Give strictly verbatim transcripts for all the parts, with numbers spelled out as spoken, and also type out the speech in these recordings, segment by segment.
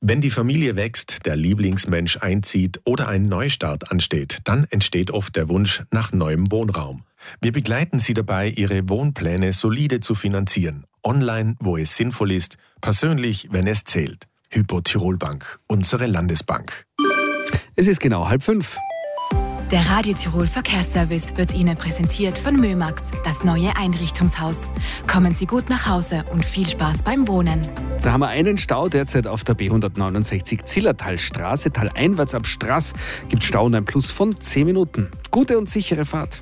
Wenn die Familie wächst, der Lieblingsmensch einzieht oder ein Neustart ansteht, dann entsteht oft der Wunsch nach neuem Wohnraum. Wir begleiten Sie dabei, Ihre Wohnpläne solide zu finanzieren. Online, wo es sinnvoll ist, persönlich, wenn es zählt. Hypo Tirol Bank, unsere Landesbank. Es ist genau halb fünf. Der Radio Tirol Verkehrsservice wird Ihnen präsentiert von Mömax, das neue Einrichtungshaus. Kommen Sie gut nach Hause und viel Spaß beim Wohnen. Da haben wir einen Stau derzeit auf der B hundertneunundsechzig Zillertalstraße. Taleinwärts ab Straß gibt Stau und ein Plus von zehn Minuten. Gute und sichere Fahrt.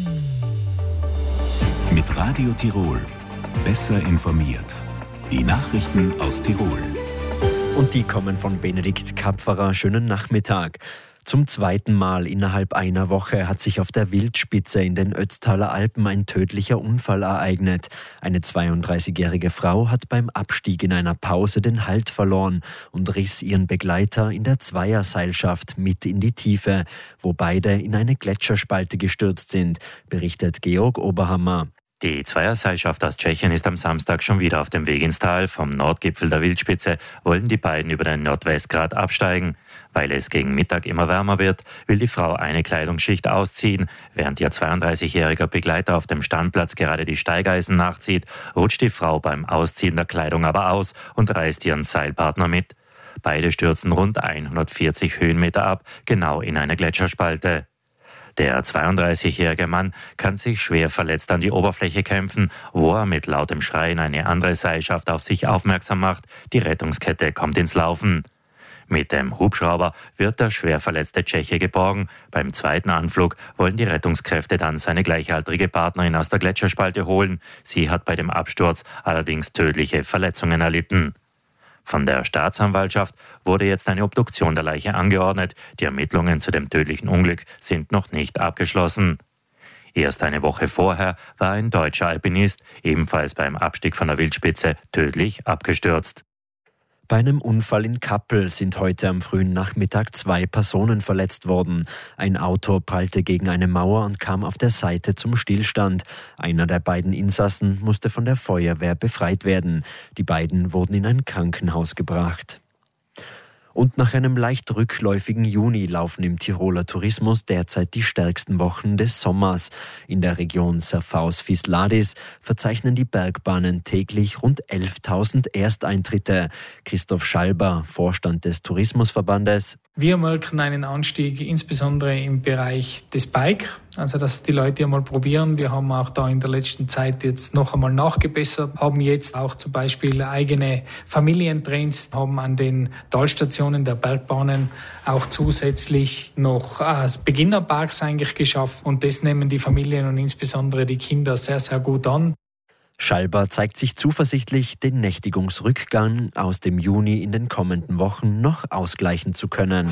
Mit Radio Tirol. Besser informiert. Die Nachrichten aus Tirol. Und die kommen von Benedikt Kapferer. Schönen Nachmittag. Zum zweiten Mal innerhalb einer Woche hat sich auf der Wildspitze in den Ötztaler Alpen ein tödlicher Unfall ereignet. Eine zweiunddreißigjährige Frau hat beim Abstieg in einer Pause den Halt verloren und riss ihren Begleiter in der Zweierseilschaft mit in die Tiefe, wo beide in eine Gletscherspalte gestürzt sind, berichtet Georg Oberhammer. Die Zweierseilschaft aus Tschechien ist am Samstag schon wieder auf dem Weg ins Tal. Vom Nordgipfel der Wildspitze wollen die beiden über den Nordwestgrat absteigen. Weil es gegen Mittag immer wärmer wird, will die Frau eine Kleidungsschicht ausziehen. Während ihr zweiunddreißigjähriger Begleiter auf dem Standplatz gerade die Steigeisen nachzieht, rutscht die Frau beim Ausziehen der Kleidung aber aus und reißt ihren Seilpartner mit. Beide stürzen rund hundertvierzig Höhenmeter ab, genau in eine Gletscherspalte. Der zweiunddreißigjährige Mann kann sich schwer verletzt an die Oberfläche kämpfen, wo er mit lautem Schreien eine andere Seilschaft auf sich aufmerksam macht. Die Rettungskette kommt ins Laufen. Mit dem Hubschrauber wird der schwer verletzte Tscheche geborgen. Beim zweiten Anflug wollen die Rettungskräfte dann seine gleichaltrige Partnerin aus der Gletscherspalte holen. Sie hat bei dem Absturz allerdings tödliche Verletzungen erlitten. Von der Staatsanwaltschaft wurde jetzt eine Obduktion der Leiche angeordnet. Die Ermittlungen zu dem tödlichen Unglück sind noch nicht abgeschlossen. Erst eine Woche vorher war ein deutscher Alpinist ebenfalls beim Abstieg von der Wildspitze tödlich abgestürzt. Bei einem Unfall in Kappel sind heute am frühen Nachmittag zwei Personen verletzt worden. Ein Auto prallte gegen eine Mauer und kam auf der Seite zum Stillstand. Einer der beiden Insassen musste von der Feuerwehr befreit werden. Die beiden wurden in ein Krankenhaus gebracht. Und nach einem leicht rückläufigen Juni laufen im Tiroler Tourismus derzeit die stärksten Wochen des Sommers. In der Region Serfaus-Visladis verzeichnen die Bergbahnen täglich rund elftausend Ersteintritte. Christoph Schalber, Vorstand des Tourismusverbandes. Wir merken einen Anstieg insbesondere im Bereich des Bike, also dass die Leute einmal probieren. Wir haben auch da in der letzten Zeit jetzt noch einmal nachgebessert, haben jetzt auch zum Beispiel eigene Familientrains, haben an den Talstationen der Bergbahnen auch zusätzlich noch äh, Beginnerparks eigentlich geschafft und das nehmen die Familien und insbesondere die Kinder sehr, sehr gut an. Schalber zeigt sich zuversichtlich, den Nächtigungsrückgang aus dem Juni in den kommenden Wochen noch ausgleichen zu können.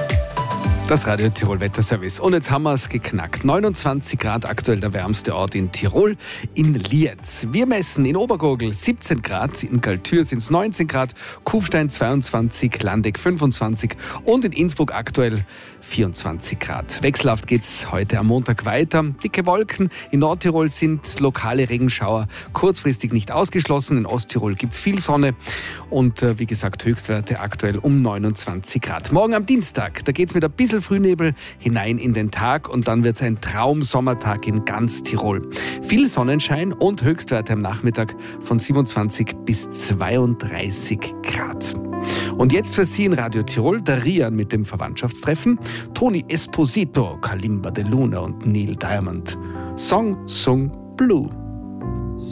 Das Radio Tirol Wetterservice. Und jetzt haben wir es geknackt. neunundzwanzig Grad aktuell der wärmste Ort in Tirol, in Lietz. Wir messen in Obergurgl siebzehn Grad, in Galtür sind es neunzehn Grad, Kufstein zweiundzwanzig, Landeck fünfundzwanzig und in Innsbruck aktuell vierundzwanzig Grad. Wechselhaft geht es heute am Montag weiter. Dicke Wolken. In Nordtirol sind lokale Regenschauer kurzfristig nicht ausgeschlossen. In Osttirol gibt es viel Sonne. Und äh, wie gesagt, Höchstwerte aktuell um neunundzwanzig Grad. Morgen am Dienstag, da geht es mit ein bisschen Frühnebel hinein in den Tag. Und dann wird es ein Traum-Sommertag in ganz Tirol. Viel Sonnenschein und Höchstwerte am Nachmittag von siebenundzwanzig bis zweiunddreißig Grad. Und jetzt für Sie in Radio Tirol der Rian mit dem Verwandtschaftstreffen. Toni Esposito, Kalimba de Luna und Neil Diamond. Song Sung Blue.